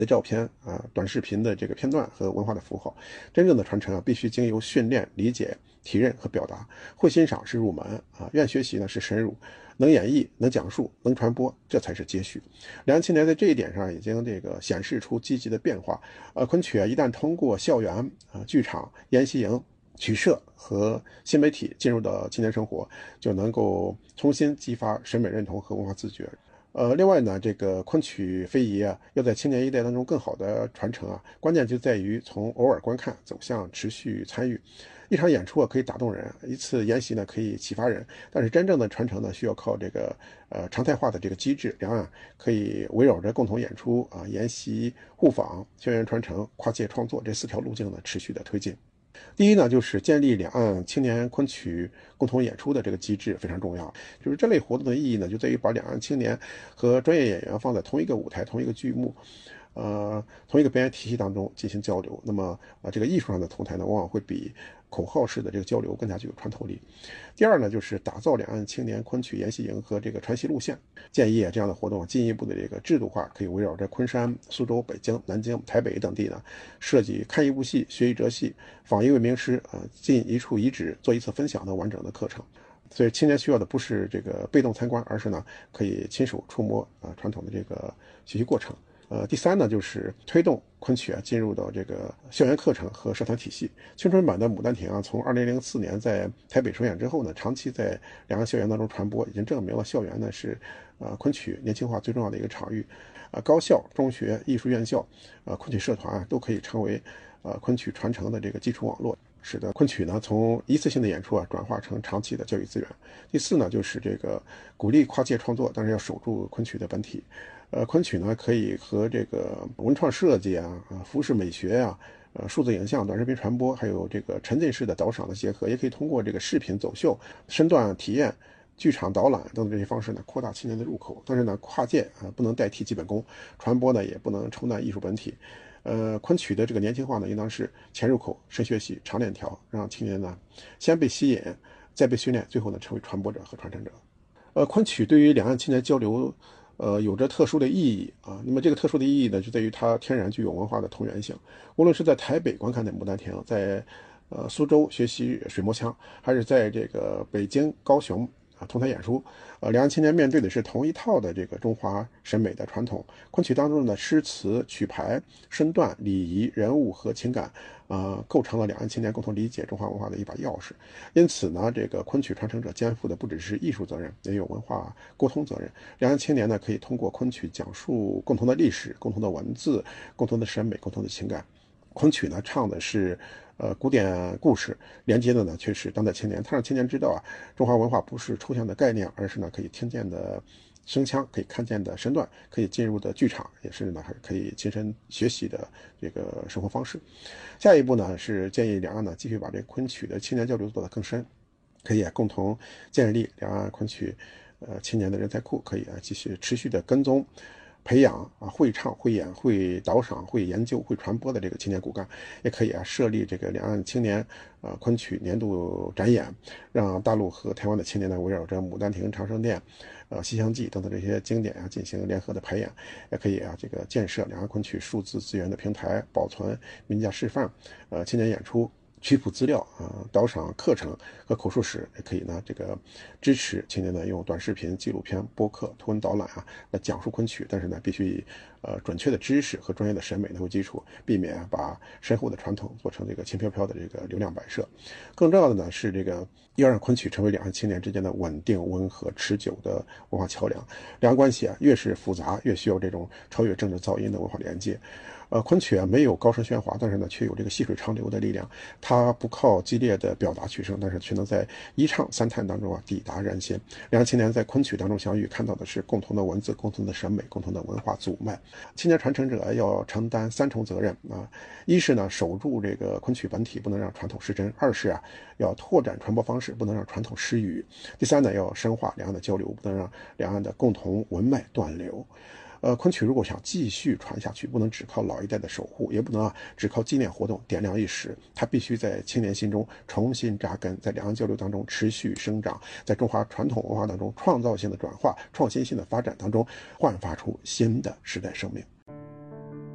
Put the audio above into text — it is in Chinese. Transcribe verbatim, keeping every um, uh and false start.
的照片啊、短视频的这个片段和文化的符号。真正的传承啊，必须经由训练、理解、体认和表达。会欣赏是入门啊，愿学习呢是深入。能演绎、能讲述、能传播，这才是接续。两岸青年在这一点上已经这个显示出积极的变化。呃，昆曲啊，一旦通过校园啊、剧场、研习营、曲社和新媒体进入到青年生活，就能够重新激发审美认同和文化自觉。呃，另外呢，这个昆曲非遗啊，要在青年一代当中更好的传承啊，关键就在于从偶尔观看走向持续参与。一场演出啊可以打动人，一次研习呢可以启发人，但是真正的传承呢需要靠这个呃常态化的这个机制。两岸可以围绕着共同演出啊、研习、互访、校园传承、跨界创作这四条路径呢持续的推进。第一呢，就是建立两岸青年昆曲共同演出的这个机制非常重要。就是这类活动的意义呢，就在于把两岸青年和专业演员放在同一个舞台、同一个剧目。呃，同一个表演体系当中进行交流，那么啊、呃，这个艺术上的同台呢，往往会比口号式的这个交流更加具有穿透力。第二呢，就是打造两岸青年昆曲研习营和这个传习路线。建议啊，这样的活动进一步的这个制度化，可以围绕着昆山、苏州、北京、南京、台北等地呢，设计看一部戏、学一折戏、访一位名师啊、呃，进一处遗址、做一次分享的完整的课程。所以青年需要的不是这个被动参观，而是呢可以亲手触摸啊、呃、传统的这个学习过程。呃，第三呢，就是推动昆曲啊进入到这个校园课程和社团体系。青春版的《牡丹亭》啊，从二零零四年在台北首演之后呢，长期在两岸校园当中传播，已经证明了校园呢是呃昆曲年轻化最重要的一个场域。呃，高校、中学、艺术院校、呃昆曲社团啊，都可以成为呃昆曲传承的这个基础网络，使得昆曲呢从一次性的演出啊转化成长期的教育资源。第四呢，就是这个鼓励跨界创作，但是要守住昆曲的本体。呃，昆曲呢可以和这个文创设计啊、啊服饰美学啊、呃数字影像、短视频传播，还有这个沉浸式的导赏的结合，也可以通过这个视频走秀、身段体验、剧场导览等等这些方式呢，扩大青年的入口。但是呢，跨界啊、呃、不能代替基本功，传播呢也不能冲淡艺术本体。呃，昆曲的这个年轻化呢，应当是前入口、深学习、长链条，让青年呢先被吸引，再被训练，最后呢成为传播者和传承者。呃，昆曲对于两岸青年交流。呃，有着特殊的意义啊。那么这个特殊的意义呢，就在于它天然具有文化的同源性。无论是在台北观看的《牡丹亭》，在呃苏州学习水磨腔，还是在这个北京、高雄啊同台演出，呃，两岸青年面对的是同一套的这个中华审美的传统。昆曲当中的诗词、曲牌、身段、礼仪、人物和情感。呃，构成了两岸青年共同理解中华文化的一把钥匙。因此呢，这个昆曲传承者肩负的不只是艺术责任，也有文化沟通责任。两岸青年呢，可以通过昆曲讲述共同的历史、共同的文字、共同的审美、共同的情感。昆曲呢，唱的是呃古典故事，连接的呢却是当代青年。它让青年知道啊，中华文化不是抽象的概念，而是呢可以听见的声腔，可以看见的身段，可以进入的剧场，也是呢还可以亲身学习的这个生活方式。下一步呢是建议两岸呢继续把这个昆曲的青年交流做得更深，可以啊共同建立两岸昆曲呃青年的人才库，可以啊继续持续的跟踪。培养啊会唱会演会导赏会研究会传播的这个青年骨干，也可以啊设立这个两岸青年啊昆曲年度展演，让大陆和台湾的青年呢围绕着《牡丹亭》长生殿、呃《西厢记》等等这些经典啊进行联合的排演，也可以啊这个建设两岸昆曲数字资源的平台，保存名家示范，呃青年演出。曲谱资料啊、导赏课程和口述史，也可以呢这个支持青年呢用短视频、纪录片、播客、图文导览啊来讲述昆曲，但是呢必须以呃准确的知识和专业的审美为基础，避免、啊、把深厚的传统做成这个轻飘飘的这个流量摆设。更重要的呢是这个要让昆曲成为两岸青年之间的稳定、温和、持久的文化桥梁。两岸关系啊越是复杂，越需要这种超越政治噪音的文化连接。呃，昆曲啊没有高声喧哗，但是呢却有这个细水长流的力量。它不靠激烈的表达取胜，但是却能在一唱三叹当中啊抵达人心。两岸青年在昆曲当中相遇，看到的是共同的文字、共同的审美、共同的文化祖脉。青年传承者要承担三重责任啊：一是呢守住这个昆曲本体，不能让传统失真；二是啊要拓展传播方式，不能让传统失语；第三呢要深化两岸的交流，不能让两岸的共同文脉断流。呃，昆曲如果想继续传下去，不能只靠老一代的守护，也不能啊只靠纪念活动点亮一时，它必须在青年心中重新扎根，在两岸交流当中持续生长，在中华传统文化当中创造性的转化、创新性的发展当中焕发出新的时代生命。